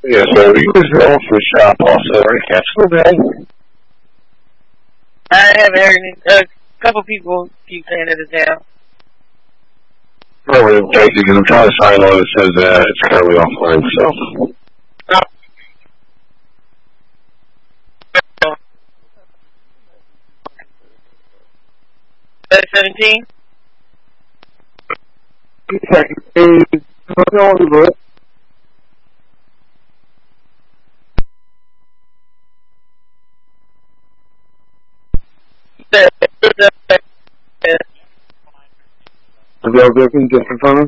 Yeah, so you was going for a shop also, right? Catskill Bay? I haven't heard any, a couple people keep saying it is down. Oh, well, okay, because I'm trying to sign on. It says it's currently offline, so. 17? Second, on the book. Are they open just in front of?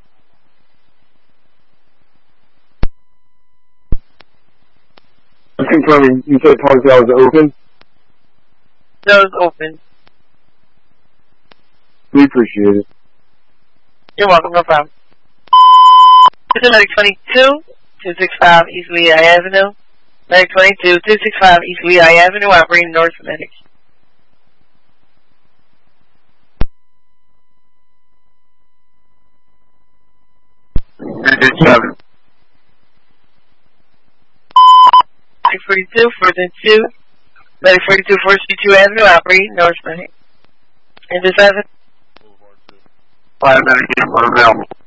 I'm confirming, you said Park Dell was open? Those open. We appreciate it. You're welcome, no problem. This is Medic 22, 265 East Lehigh Avenue. Medic 22, 265 East Lehigh Avenue, operating North Medic. Seven. 642, 402, Medic 42, 462 Avenue, operating North Medic. Into 7. 5 Medic, 1 available.